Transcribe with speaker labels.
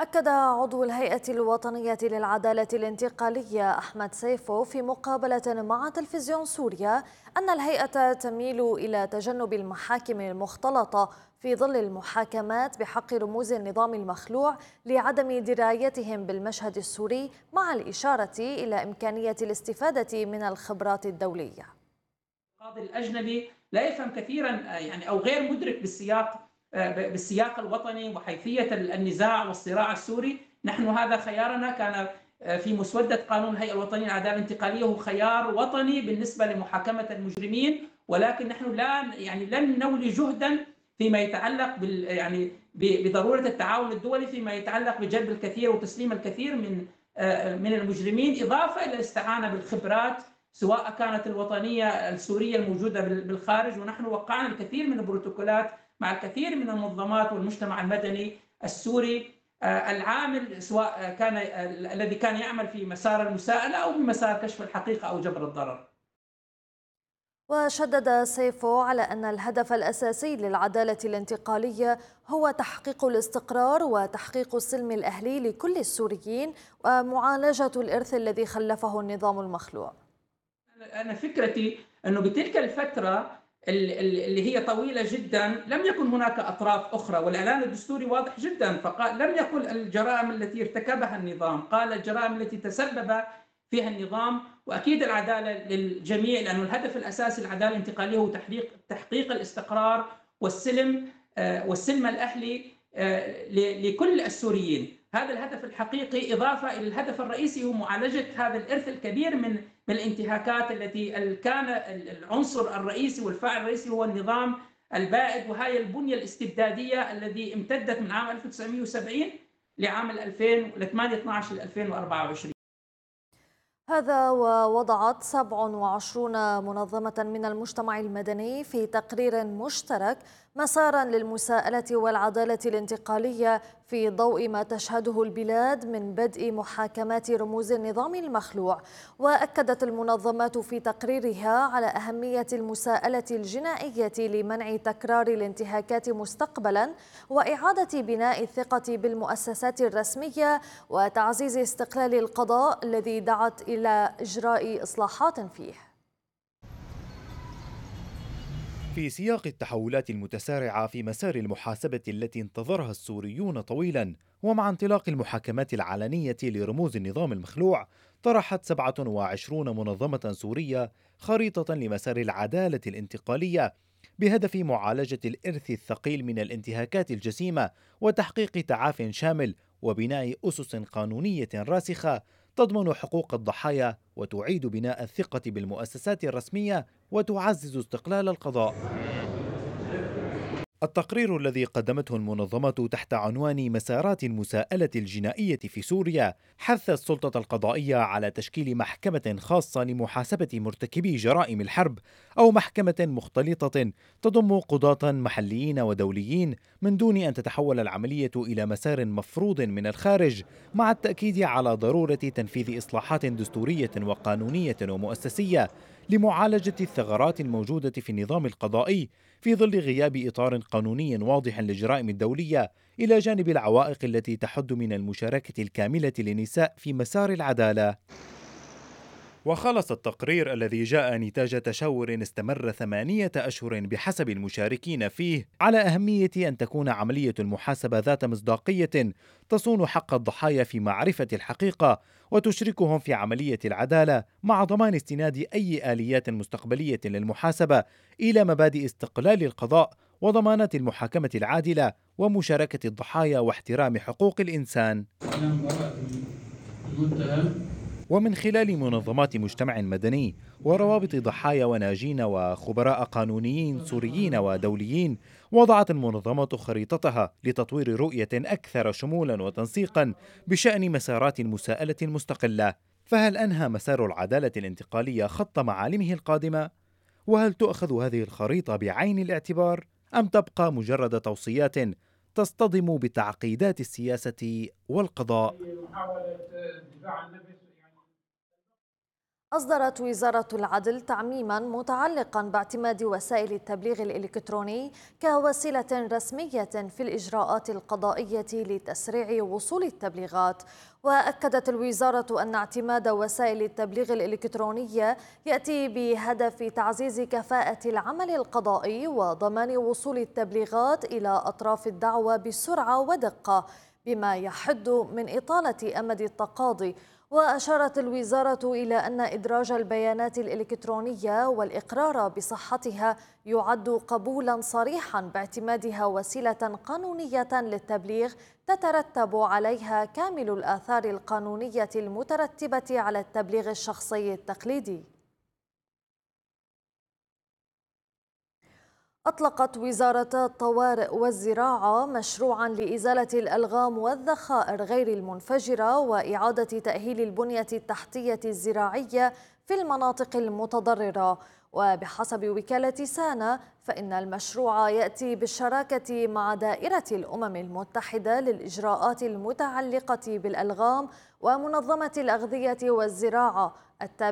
Speaker 1: أكد عضو الهيئة الوطنية للعدالة الانتقالية أحمد سيفو في مقابلة مع تلفزيون سوريا أن الهيئة تميل إلى تجنب المحاكم المختلطة في ظل المحاكمات بحق رموز النظام المخلوع لعدم درايتهم بالمشهد السوري، مع الإشارة إلى إمكانية الاستفادة من الخبرات الدولية.
Speaker 2: القاضي الأجنبي لا يفهم كثيرا أو غير مدرك بالسياق الوطني وحيثية النزاع والصراع السوري. نحن هذا خيارنا كان في مسودة قانون الهيئة الوطنية للعدالة الانتقالية، هو خيار وطني بالنسبة لمحاكمة المجرمين، ولكن نحن لا لن نولي جهدا فيما يتعلق بضرورة التعاون الدولي فيما يتعلق بجلب الكثير وتسليم الكثير من المجرمين، إضافة إلى الاستعانة بالخبرات سواء كانت الوطنية السورية الموجودة بالخارج. ونحن وقعنا الكثير من البروتوكولات مع الكثير من المنظمات والمجتمع المدني السوري العامل، سواء كان الذي كان يعمل في مسار المساءلة أو بمسار كشف الحقيقة أو جبر الضرر.
Speaker 1: وشدد سيفو على أن الهدف الأساسي للعدالة الانتقالية هو تحقيق الاستقرار وتحقيق السلم الأهلي لكل السوريين ومعالجة الإرث الذي خلفه النظام المخلوع.
Speaker 2: أنا فكرتي أنه بتلك الفترة اللي هي طويلة جدا لم يكن هناك أطراف أخرى، والإعلان الدستوري واضح جدا، فقال لم يقل الجرائم التي ارتكبها النظام، قال الجرائم التي تسبب فيها النظام. وأكيد العدالة للجميع، لأن الهدف الأساسي للعدالة الانتقالية هو تحقيق الاستقرار والسلم الأهلي لكل السوريين. هذا الهدف الحقيقي، إضافة إلى الهدف الرئيسي هو معالجة هذا الإرث الكبير من الانتهاكات التي كان العنصر الرئيسي والفاعل الرئيسي هو النظام البائد، وهي البنية الاستبدادية الذي امتدت من عام 1970 لعام 2000 ل 8/12 2024.
Speaker 1: هذا ووضعت 27 منظمة من المجتمع المدني في تقرير مشترك مسارا للمساءلة والعدالة الانتقالية في ضوء ما تشهده البلاد من بدء محاكمات رموز النظام المخلوع. وأكدت المنظمات في تقريرها على أهمية المساءلة الجنائية لمنع تكرار الانتهاكات مستقبلا وإعادة بناء الثقة بالمؤسسات الرسمية وتعزيز استقلال القضاء الذي دعت إلى إجراء إصلاحات فيه.
Speaker 3: في سياق التحولات المتسارعة في مسار المحاسبة التي انتظرها السوريون طويلا، ومع انطلاق المحاكمات العلنية لرموز النظام المخلوع، طرحت 27 منظمة سورية خريطة لمسار العدالة الانتقالية بهدف معالجة الإرث الثقيل من الانتهاكات الجسيمة وتحقيق تعاف شامل وبناء أسس قانونية راسخة تضمن حقوق الضحايا وتعيد بناء الثقة بالمؤسسات الرسمية وتعزز استقلال القضاء. التقرير الذي قدمته المنظمة تحت عنوان مسارات المساءلة الجنائية في سوريا حث السلطة القضائية على تشكيل محكمة خاصة لمحاسبة مرتكبي جرائم الحرب، أو محكمة مختلطة تضم قضاة محليين ودوليين من دون أن تتحول العملية إلى مسار مفروض من الخارج، مع التأكيد على ضرورة تنفيذ إصلاحات دستورية وقانونية ومؤسسية لمعالجة الثغرات الموجودة في النظام القضائي في ظل غياب إطار قانوني واضح للجرائم الدولية، إلى جانب العوائق التي تحد من المشاركة الكاملة للنساء في مسار العدالة. وخلص التقرير الذي جاء نتاج تشاور استمر 8 أشهر بحسب المشاركين فيه على أهمية أن تكون عملية المحاسبة ذات مصداقية تصون حق الضحايا في معرفة الحقيقة وتشركهم في عملية العدالة، مع ضمان استناد أي آليات مستقبلية للمحاسبة إلى مبادئ استقلال القضاء وضمانات المحاكمة العادلة ومشاركة الضحايا واحترام حقوق الإنسان. ومن خلال منظمات مجتمع مدني وروابط ضحايا وناجين وخبراء قانونيين سوريين ودوليين، وضعت المنظمة خريطتها لتطوير رؤية أكثر شمولا وتنسيقا بشأن مسارات المساءلة المستقلة. فهل أنهى مسار العدالة الانتقالية خط معالمه القادمة؟ وهل تؤخذ هذه الخريطة بعين الاعتبار، أم تبقى مجرد توصيات تصطدم بتعقيدات السياسة والقضاء؟
Speaker 1: أصدرت وزارة العدل تعميما متعلقا باعتماد وسائل التبليغ الإلكتروني كوسيلة رسمية في الإجراءات القضائية لتسريع وصول التبليغات. وأكدت الوزارة أن اعتماد وسائل التبليغ الإلكترونية يأتي بهدف تعزيز كفاءة العمل القضائي وضمان وصول التبليغات إلى أطراف الدعوى بسرعة ودقة، بما يحد من إطالة أمد التقاضي. وأشارت الوزارة إلى أن إدراج البيانات الإلكترونية والإقرار بصحتها يعد قبولا صريحا باعتمادها وسيلة قانونية للتبليغ تترتب عليها كامل الآثار القانونية المترتبة على التبليغ الشخصي التقليدي. أطلقت وزارة الطوارئ والزراعة مشروعا لإزالة الألغام والذخائر غير المنفجرة وإعادة تأهيل البنية التحتية الزراعية في المناطق المتضررة. وبحسب وكالة سانا فإن المشروع يأتي بالشراكة مع دائرة الأمم المتحدة للإجراءات المتعلقة بالألغام ومنظمة الأغذية والزراعة التابعة